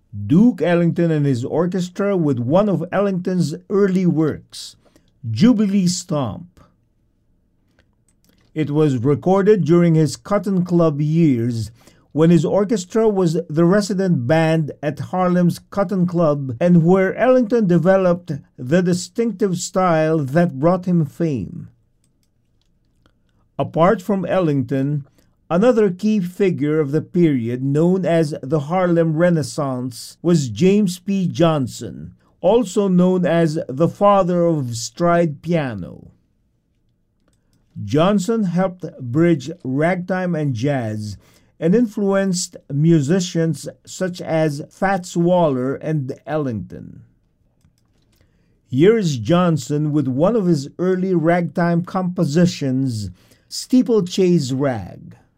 Duke Ellington and his orchestra with one of Ellington's early works, Jubilee Stomp. It was recorded during his Cotton Club years when his orchestra was the resident band at Harlem's Cotton Club and where Ellington developed the distinctive style that brought him fame. Apart from Ellington, another key figure of the period known as the Harlem Renaissance was James P. Johnson, also known as the father of stride piano. Johnson helped bridge ragtime and jazz and influenced musicians such as Fats Waller and Ellington. Here is Johnson with one of his early ragtime compositions, Steeplechase Rag.